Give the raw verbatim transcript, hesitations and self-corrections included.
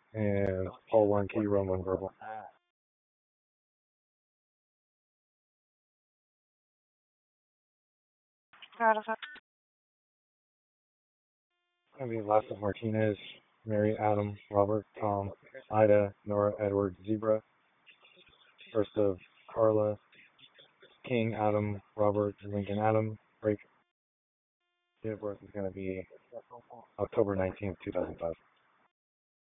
and Paul one, Katie Rome one verbal. Gonna be last of Martinez, Mary, Adam, Robert, Tom, Ida, Nora, Edward, Zebra. First of Carla, King, Adam, Robert, Lincoln, Adam. Break. Date of birth is gonna be October nineteenth, two thousand five.